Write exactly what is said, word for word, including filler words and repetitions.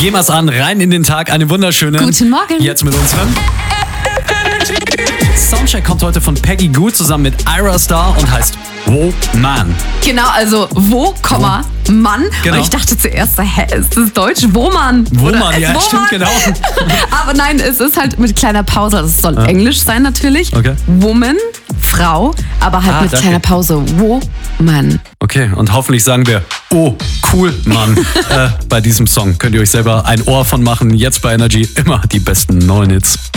Gehen wir's an, rein in den Tag. Einen wunderschönen. Guten Morgen. Jetzt mit unserem Soundcheck kommt heute von Peggy Gou zusammen mit Ira Star und heißt Wo Man. Genau, also wo, Komma, Mann. Genau. Und ich dachte zuerst, hä, ist das Deutsch? Wo man? Wo Oder man, ist ja, wo stimmt, man? genau. Aber nein, es ist halt mit kleiner Pause. Also es soll Ja. Englisch sein natürlich. Okay. Woman, Frau, aber halt Ah, mit danke. kleiner Pause. Wo, Mann. Okay, und hoffentlich sagen wir, oh, cool, Mann. äh, bei diesem Song könnt ihr euch selber ein Ohr von machen. Jetzt bei Energy immer die besten neuen Hits.